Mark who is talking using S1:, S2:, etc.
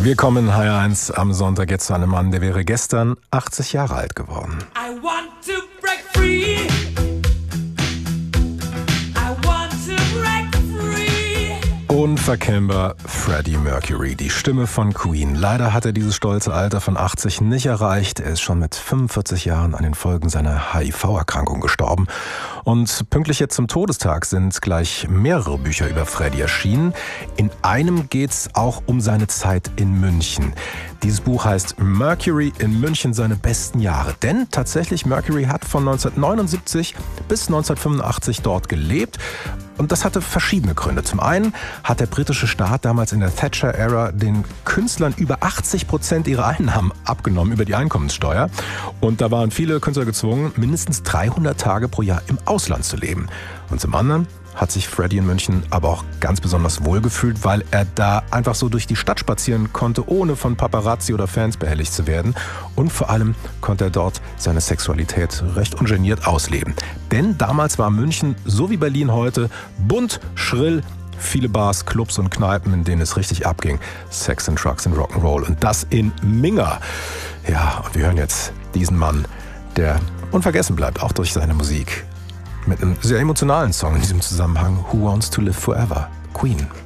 S1: Wir kommen in HR1 am Sonntag jetzt zu einem Mann, der wäre gestern 80 Jahre alt geworden.
S2: I want to break free. I want to break free.
S1: Unverkennbar Freddie Mercury, die Stimme von Queen. Leider hat er dieses stolze Alter von 80 nicht erreicht. Er ist schon mit 45 Jahren an den Folgen seiner HIV-Erkrankung gestorben. Und pünktlich jetzt zum Todestag sind gleich mehrere Bücher über Freddie erschienen. In einem geht's auch um seine Zeit in München. Dieses Buch heißt Mercury in München, seine besten Jahre. Denn tatsächlich, Mercury hat von 1979 bis 1985 dort gelebt. Und das hatte verschiedene Gründe. Zum einen hat der britische Staat damals in der Thatcher-Ära den Künstlern über 80% ihrer Einnahmen abgenommen über die Einkommenssteuer. Und da waren viele Künstler gezwungen, mindestens 300 Tage pro Jahr im Ausland zu leben. Und zum anderen hat sich Freddie in München aber auch ganz besonders wohl gefühlt, weil er da einfach so durch die Stadt spazieren konnte, ohne von Paparazzi oder Fans behelligt zu werden. Und vor allem konnte er dort seine Sexualität recht ungeniert ausleben. Denn damals war München, so wie Berlin heute, bunt, schrill, viele Bars, Clubs und Kneipen, in denen es richtig abging. Sex and Drugs and Rock'n'Roll. Und das in Minga. Ja, und wir hören jetzt diesen Mann, der unvergessen bleibt, auch durch seine Musik. Mit einem sehr emotionalen Song in diesem Zusammenhang, Who Wants to Live Forever? Queen.